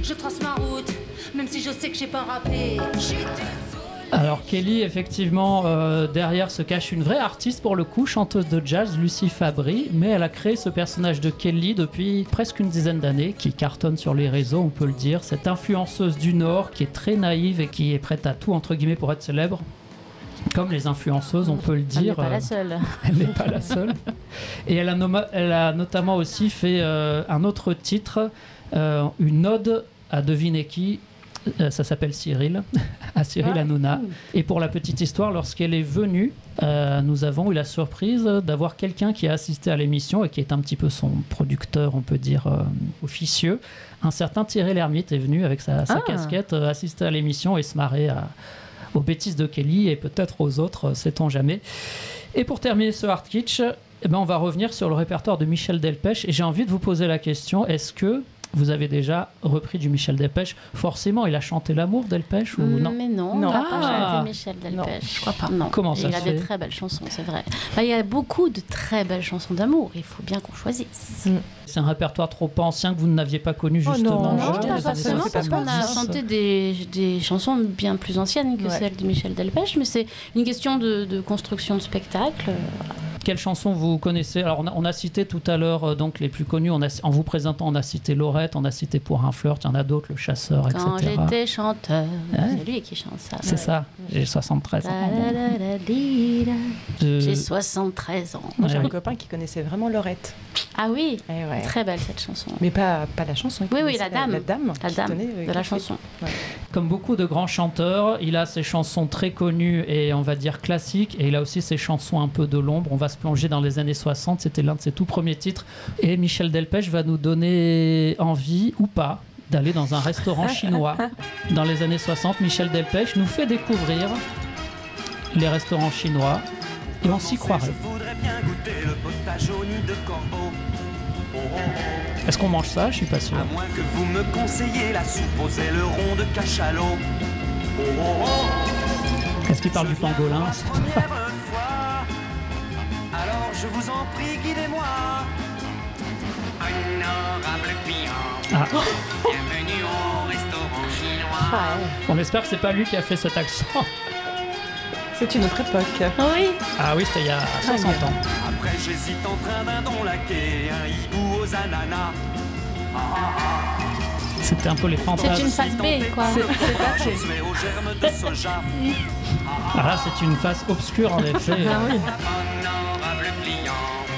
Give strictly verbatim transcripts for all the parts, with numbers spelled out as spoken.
je trace ma route, même si je sais que j'ai pas rappé. Alors Kelly, effectivement, euh, derrière se cache une vraie artiste pour le coup, chanteuse de jazz, Lucy Fabry, mais elle a créé ce personnage de Kelly depuis presque une dizaine d'années, qui cartonne sur les réseaux, on peut le dire, cette influenceuse du Nord qui est très naïve et qui est prête à tout, entre guillemets, pour être célèbre. Comme les influenceuses, on peut le dire. Elle n'est pas la seule. Elle n'est pas la seule. Et elle a, noma- elle a notamment aussi fait euh, un autre titre, euh, une ode à devinez qui. Euh, ça s'appelle Cyril, à Cyril ah, Hanouna. Cool. Et pour la petite histoire, lorsqu'elle est venue, euh, nous avons eu la surprise d'avoir quelqu'un qui a assisté à l'émission et qui est un petit peu son producteur, on peut dire, euh, officieux. Un certain Thierry Lhermitte est venu avec sa, sa ah. casquette, euh, assister à l'émission et se marrer à, aux bêtises de Kelly et peut-être aux autres, euh, sait-on jamais. Et pour terminer ce Hard Kitsch, eh ben, on va revenir sur le répertoire de Michel Delpech. Et j'ai envie de vous poser la question, est-ce que vous avez déjà repris du Michel Delpech? Forcément, il a chanté l'amour, Delpech, ou non? Mais non, non. il n'a Ah. pas chanté Michel Delpech. Non, je crois pas. Non. Comment ça il se a fait? des très belles chansons, c'est vrai. Bah, il y a beaucoup de très belles chansons d'amour. Il faut bien qu'on choisisse. Mm. C'est un répertoire trop ancien que vous n'aviez pas connu, justement. Oh non, Non, je pas dirais forcément, ça, parce qu'on a ça. chanté des, des chansons bien plus anciennes que Ouais. celles de Michel Delpech, mais c'est une question de, de construction de spectacle. Quelles chansons vous connaissez? Alors, on a, on a cité tout à l'heure euh, donc les plus connues. On a, en vous présentant, on a cité Laurette, on a cité Pour un flirt, il y en a d'autres, Le Chasseur, Quand et cetera. j'étais chanteur, Ouais. c'est lui qui chante ça. C'est Ouais. ça, j'ai soixante-treize ans. Da-da-da-da-di-da. De- J'ai soixante-treize ans. Moi, j'ai Ouais. un copain qui connaissait vraiment Laurette. Ah oui, Eh ouais. très belle cette chanson. Mais pas, pas la chanson. il Oui, oui, connaissait la dame. La dame, La qui dame tenait, euh, de la qui fait- chanson. Ouais. Comme beaucoup de grands chanteurs, il a ses chansons très connues et on va dire classiques, et il a aussi ses chansons un peu de l'ombre. On va se plonger dans les années soixante, c'était l'un de ses tout premiers titres. Et Michel Delpech va nous donner envie, ou pas, d'aller dans un restaurant chinois. Dans les années soixante, Michel Delpech nous fait découvrir les restaurants chinois, et on s'y croirait. Je voudrais bien goûter le potage au nid de corbeau. Oh, oh, oh. Est-ce qu'on mange ça? Je suis pas sûr. À moins que vous me conseilliez la soupe aux ailerons de cachalot. Oh, oh, oh. Est-ce qu'il parle du pangolin? La première fois. Alors je vous en prie, guidez-moi. Honorable client, Ah, bienvenue au restaurant chinois. Ah, on espère que c'est pas lui qui a fait cet accent. c'est une autre époque. Oui, Ah oui, c'était il y a soixante ans. Après j'hésite entre un dindon laqué, un hibou aux ananas. Ah, ah, ah. C'était un peu les c'est fantasmes. une face B, quoi. C'est c'est Je suis aux germes de soja. Ah là, c'est une face obscure en effet. Ah oui. Honorable client,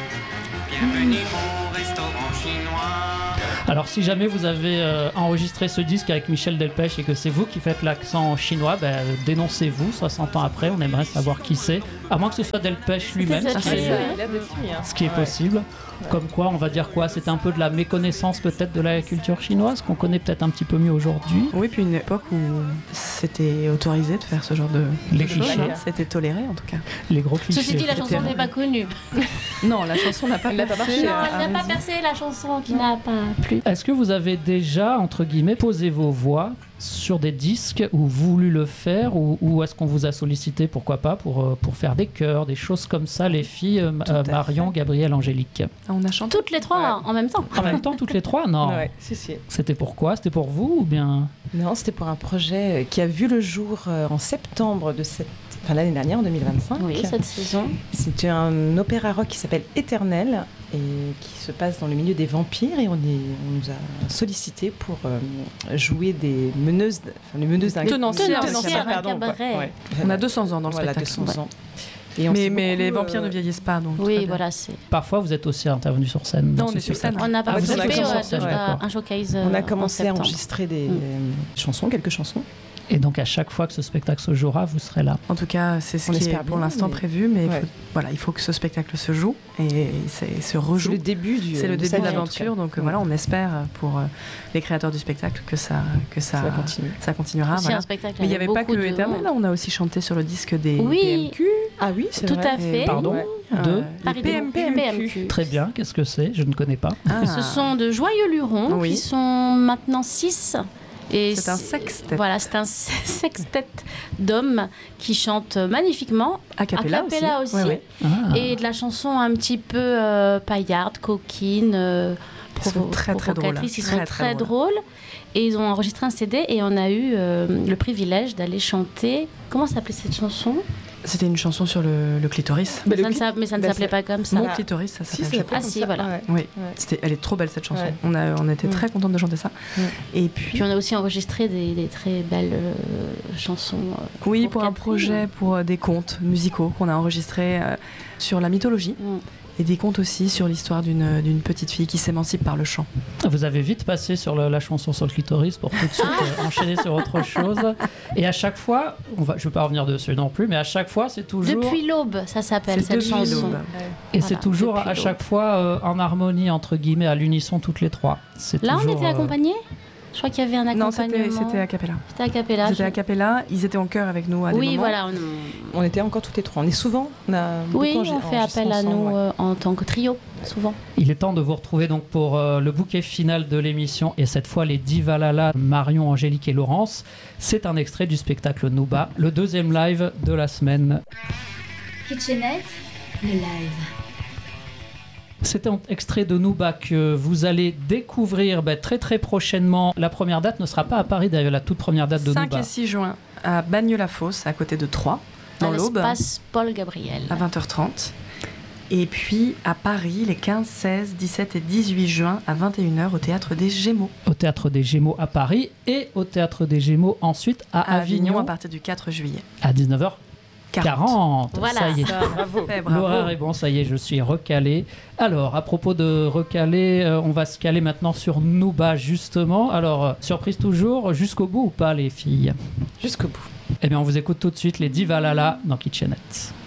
bienvenue au restaurant chinois. Alors si jamais vous avez euh, enregistré ce disque avec Michel Delpech et que c'est vous qui faites l'accent chinois, ben, dénoncez-vous soixante ans après, on aimerait savoir qui c'est. À moins que ce soit Delpech lui-même, C'était ce ça, qui oui, est, oui. Il a des filles, hein. ce qui est Ouais. possible. Comme quoi, on va dire quoi? C'était un peu de la méconnaissance peut-être de la culture chinoise, qu'on connaît peut-être un petit peu mieux aujourd'hui. Oui, puis une époque où c'était autorisé de faire ce genre de Les de choses. clichés. C'était toléré en tout cas. Les gros clichés. Ceci dit, la chanson n'est pas connue. Non, la chanson n'a pas Elle n'a pas percé, marché, Non, euh, elle n'a à pas raison. percé la chanson qui n'a pas plu. Est-ce que vous avez déjà, entre guillemets, posé vos voix sur des disques ou voulu le faire, ou, ou est-ce qu'on vous a sollicité, pourquoi pas, pour, euh, pour faire des chœurs, des choses comme ça, les filles, euh, Tout à euh, fait. Marion, Gabrielle, Angélique? Ah, on a chanté. Toutes les trois Ouais. en même temps. En même temps, toutes les trois? Non. Ouais, si, si. C'était pourquoi? C'était pour vous ou bien... Non, c'était pour un projet euh, qui a vu le jour euh, en septembre de cette... enfin, l'année dernière, en deux mille vingt-cinq. Oui, cette saison. C'était un opéra rock qui s'appelle Éternel et qui se passe dans le milieu des vampires, et on, est, on nous a sollicité pour euh, jouer des meneuses, d- enfin, les meneuses d'un Tenancières, Tenancières pardon, d'un quoi. cabaret. Ouais. On a deux cents ans dans le Voilà, spectacle. deux cents ans. Et on Mais, s'est mais les beaucoup, vampires euh, ne vieillissent pas. Donc très Oui, bien. voilà, c'est. Parfois, vous êtes aussi intervenu sur scène. dans Non, on ce est sur spectacle. scène. On a Ah, vous êtes participé sur ouais, scène, à d'accord. un showcase. On euh, a en commencé à septembre. enregistrer des Mm. euh, chansons, quelques chansons. Et donc, à chaque fois que ce spectacle se jouera, vous serez là. En tout cas, c'est ce On qui est espère pour bien, l'instant mais- prévu, mais il Ouais. faut, voilà, il faut que ce spectacle se joue et c'est- se C'est rejoue. le début du. C'est le de début sa de vie, en tout l'aventure, cas. donc euh, Mm. voilà, on espère euh, pour euh, les créateurs du spectacle que ça, que ça, Ça va continuer. ça continuera. C'est voilà. un spectacle. Mais il n'y avec avait pas que beaucoup de Éternel, monde. là, on a aussi chanté sur le disque des Oui. P M Q. Ah oui, c'est Tout vrai. à fait. Pardon Ouais. De Euh, Paris les P M Q. P M Q. Très bien, qu'est-ce que c'est? Je ne connais pas. Ah. Ce sont de joyeux lurons Oui. qui sont maintenant six. Et C'est un sextet. Voilà, c'est un sextet d'hommes qui chantent magnifiquement, A cappella, a cappella aussi, Ouais, ouais. Ah. et de la chanson un petit peu euh, paillarde, coquine, euh, sont très, très drôles. Ils sont Très, très, très drôles. Et ils ont enregistré un C D et on a eu euh, le privilège d'aller chanter. Comment s'appelait cette chanson? C'était une chanson sur le, le clitoris. Bah, le Ça ne cli- s'a- Mais ça ne bah, s'appelait ça- pas comme ça. Mon Ah. clitoris, ça Si, s'appelle. ça je s'appelle crois. Ah comme si, ça, voilà. ouais. Oui, Ouais. c'était, elle est trop belle cette chanson. Ouais. On, a, on était Mm. très contents de chanter ça. Mm. Et puis, Puis on a aussi enregistré des, des très belles euh, chansons. euh, oui, pour pour un Catherine. projet, pour euh, des contes musicaux qu'on a enregistrés euh, sur la mythologie Mm. et des contes aussi sur l'histoire d'une, d'une petite fille qui s'émancipe par le chant. Vous avez vite passé sur le- la chanson sur le clitoris pour tout de suite euh, enchaîner sur autre chose. Et à chaque fois, on va, je ne vais pas revenir dessus non plus, mais à chaque fois, c'est toujours... Depuis l'aube, ça s'appelle C'est cette Depuis chanson. l'aube. Et Voilà, c'est toujours depuis à l'aube. chaque fois euh, en harmonie, entre guillemets, à l'unisson, toutes les trois. C'est Là, on toujours, était euh, accompagnés. Je crois qu'il y avait un Non, accompagnement. c'était, c'était a cappella. C'était a cappella. C'était a cappella, ils étaient en chœur avec nous à des Oui, moments. voilà. on- On était encore toutes les trois. On est souvent. On a beaucoup Oui, enregistré on fait appel à ensemble, nous ouais. euh, en tant que trio, souvent. Il est temps de vous retrouver donc pour euh, le bouquet final de l'émission, et cette fois les Divalala, Marion, Angélique et Laurence. C'est un extrait du spectacle Nouba, le deuxième live de la semaine. Kitchenette, le live. C'est un extrait de Nouba que vous allez découvrir bah, très très prochainement. La première date ne sera pas à Paris d'ailleurs, la toute première date de cinq Nouba. et six juin à Bagnes-la-Fosse, à côté de Troyes, dans à l'Aube, l'espace Paul Gabriel. à vingt heures trente. Et puis à Paris, les quinze, seize, dix-sept et dix-huit juin, à vingt et une heures, au Théâtre des Gémeaux. Au Théâtre des Gémeaux à Paris et au Théâtre des Gémeaux ensuite à, À Avignon, Avignon à partir du quatre juillet. à dix-neuf heures quarante. Voilà. Ça y est. Ça, bravo. Eh, bravo. L'horaire est bon, ça y est, je suis recalé. Alors, à propos de recalé, euh, on va se caler maintenant sur Nouba, justement. Alors, euh, surprise toujours, jusqu'au bout ou pas, les filles? Jusqu'au bout. Eh bien, on vous écoute tout de suite, les Divalala dans Kitchenette.